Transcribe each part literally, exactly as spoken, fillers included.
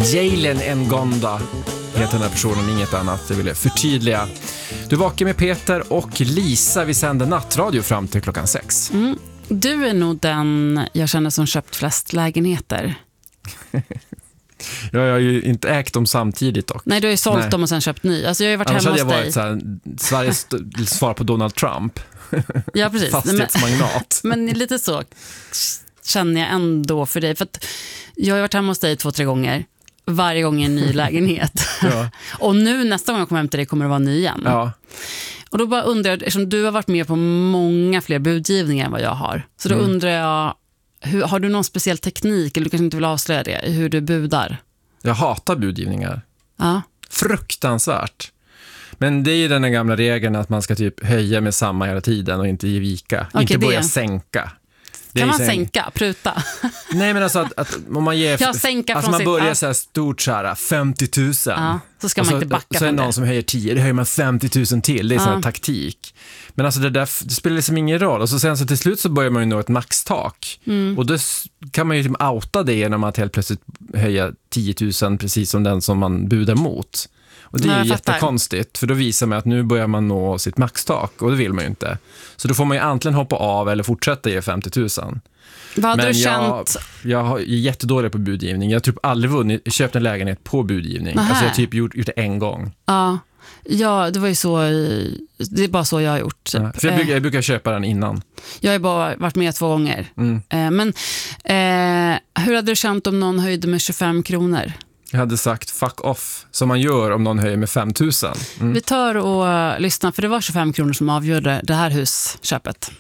Jalen Ngonda heter den här personen, inget annat. Jag ville förtydliga. Du vakar med Peter och Lisa. Vi sänder nattradio fram till klockan sex. Mm. Du är nog den jag känner som köpt flest lägenheter. Jag har ju inte ägt dem samtidigt dock. Nej, du har ju sålt Nej. dem och sen köpt ny. Alltså jag har ju varit Annars hemma hos hade jag dig. varit så här, Sveriges svar på Donald Trump. Ja, precis. Fastighetsmagnat. Men, men lite så känner jag ändå för dig. För att jag har varit hemma hos dig två, tre gånger. Varje gång i en ny lägenhet. Ja. Och nu nästa gång jag kommer hem till dig kommer det vara ny igen. Ja. Och då bara undrar jag, eftersom du har varit med på många fler budgivningar än vad jag har. Så då mm. undrar jag, hur, har du någon speciell teknik, eller du kanske inte vill avslöja det, hur du budar? Jag hatar budgivningar. Ja. Fruktansvärt. Men det är ju den här gamla regeln att man ska typ höja med samma hela tiden och inte ge vika. Okay, inte börja det. sänka. Det kan man sen... sänka, pruta? Nej, men alltså att, att om man ger... Ja, sänka alltså man sitt... börjar ja. så här stort så här femtio tusen. Ja, så ska man så, inte backa. Så är det någon det. som höjer tio, det höjer man femtio tusen till. Det är ja. sån här taktik. Men alltså det där, det spelar liksom ingen roll. Och så sen så till slut så börjar man ju nå ett maxtak. Mm. Och då kan man ju typ outa det genom att helt plötsligt höja tio tusen precis som den som man budar mot. Och det är ju jättekonstigt, för då visar man att nu börjar man nå sitt maxtak, och det vill man ju inte. Så då får man ju antingen hoppa av eller fortsätta ge femtio tusen. Vad Men du jag, känt? jag är jättedålig på budgivning. Jag har typ aldrig vunnit, köpt en lägenhet på budgivning. Nähä. Alltså jag har typ gjort, gjort det en gång. Ja. Ja, det var ju så. Det är bara så jag har gjort. Typ. Ja, för jag brukar, jag brukar köpa den innan. Jag har bara varit med två gånger. Mm. Men eh, hur hade du känt om någon höjde med tjugofem kronor? Jag hade sagt fuck off, som man gör om någon höjer med fem tusen. Mm. Vi tar och lyssnar, för det var tjugofem kronor som avgjorde det här husköpet.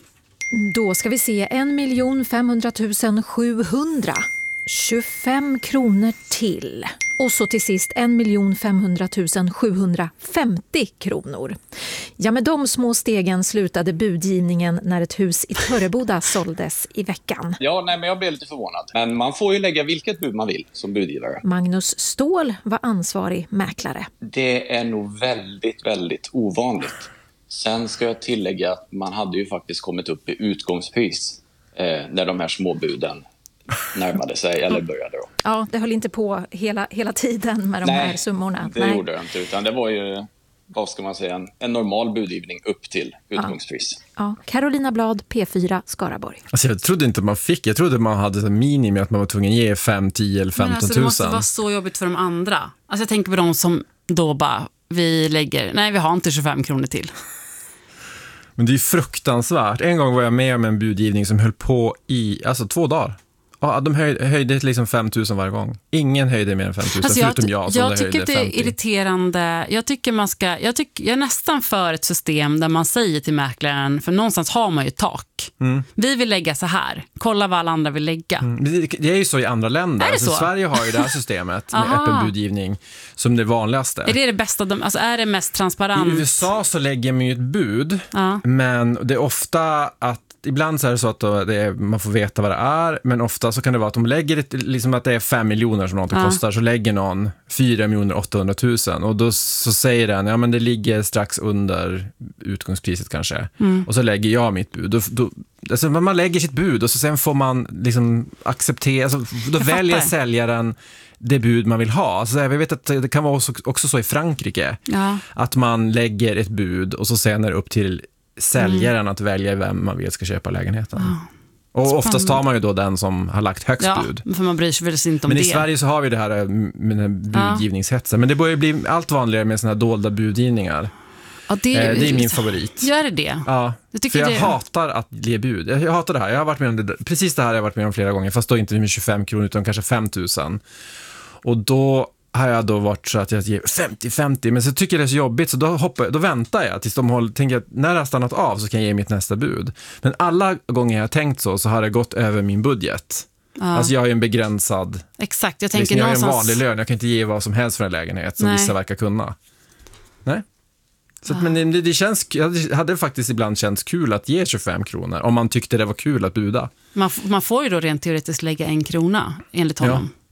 Då ska vi se en miljon femhundratusen sjuhundra. tjugofem kronor till. Och så till sist en miljon femhundratusen sjuhundrafemtio kronor. Ja, med de små stegen slutade budgivningen när ett hus i Törreboda såldes i veckan. Ja, nej, men jag blev lite förvånad. Men man får ju lägga vilket bud man vill som budgivare. Magnus Ståhl var ansvarig mäklare. Det är nog väldigt, väldigt ovanligt. Sen ska jag tillägga att man hade ju faktiskt kommit upp i utgångspris eh, när de här småbuden närmade sig eller började då. Ja, det höll inte på hela, hela tiden med de Nej, här summorna. det Nej. gjorde det inte, utan det var ju, vad ska man säga, en, en normal budgivning upp till utgångspris. Ja. Ja. Carolina Blad, P fyra, Skaraborg. Alltså jag trodde inte man fick, jag trodde man hade en minimi att man var tvungen att ge fem, tio eller femton tusen. Men alltså, det måste vara så jobbigt för de andra. Alltså jag tänker på de som då bara, vi lägger, nej vi har inte tjugofem kronor till. Men det är ju fruktansvärt. En gång var jag med om en budgivning som höll på i, alltså två dagar. Ja, de höjde, höjde liksom fem tusen varje gång. Ingen höjde mer än fem tusen, alltså förutom jag, jag som jag tycker det är femtio. Irriterande. Jag tycker man ska, jag, tycker, jag är nästan för ett system där man säger till mäklaren, för någonstans har man ju ett tak. Mm. Vi vill lägga så här. Kolla vad alla andra vill lägga. Mm. Det, det är ju så i andra länder. Är det alltså, så? Sverige har ju det här systemet med öppen budgivning som det vanligaste. Är det det bästa? Alltså är det mest transparent? I U S A så lägger man ju ett bud, ja. Men det är ofta att ibland så är det så att det är, man får veta vad det är, men ofta så kan det vara att de lägger ett, liksom att det är fem miljoner som något ja. kostar, så lägger någon fyra miljoner åttahundratusen, och då så säger den, ja men det ligger strax under utgångspriset kanske, mm. och så lägger jag mitt bud. Då, då, alltså man lägger sitt bud och så sen får man liksom acceptera, alltså, då jag väljer fattar. säljaren det bud man vill ha. Alltså, jag vet att det kan vara också, också så i Frankrike, ja. att man lägger ett bud och så sen är det upp till säljaren mm. att välja vem man vill ska köpa lägenheten. Oh. Och Spännande. Oftast tar man ju då den som har lagt högst ja, bud. För man bryr sig väl inte om Men det. i Sverige så har vi det här med den budgivningshetsen. Ja. Men det börjar bli allt vanligare med såna här dolda budgivningar. Ja, det, är, eh, det är min favorit. Gör det det? Ja, jag för jag det... hatar att ge bud. Jag, jag hatar det här. Jag har varit med om det, precis det här har jag varit med om flera gånger. Fast då inte med tjugofem kronor utan kanske fem tusen. Och då har jag då varit så att jag ger femtio femtio, men så tycker jag det är så jobbigt, så då, hoppar, då väntar jag tills de håller, tänker att när det har stannat av så kan jag ge mitt nästa bud. Men alla gånger jag har tänkt så, så har det gått över min budget. Ja. Alltså jag är en begränsad... Exakt, jag tänker liksom, jag någonstans... är en vanlig lön, jag kan inte ge vad som helst för en lägenhet som Nej. vissa verkar kunna. Nej. Så att, men det, det känns, det hade faktiskt ibland känts kul att ge tjugofem kronor om man tyckte det var kul att buda. Man, man får ju då rent teoretiskt lägga en krona enligt honom. Ja.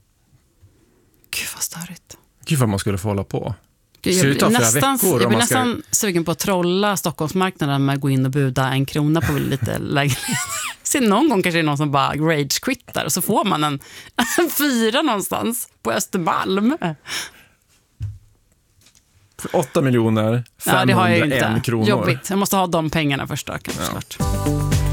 Gud vad störigt. Gud vad man skulle få hålla på. Gud, jag blir nästan, jag blir nästan ska... sugen på att trolla Stockholmsmarknaden med att gå in och buda en krona på lite lägenhet. Se, någon gång kanske det är någon som bara rage-quittar och så får man en, en fyra någonstans på Östermalm. åtta miljoner femhundraen ja, det har jag inte. kronor. Jobbigt. Jag måste ha de pengarna först då, kanske. Ja.